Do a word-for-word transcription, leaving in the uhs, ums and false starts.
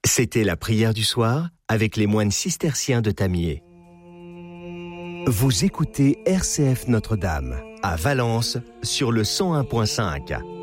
C'était la prière du soir avec les moines cisterciens de Tamier. Vous écoutez R C F Notre-Dame à Valence sur le cent un virgule cinq.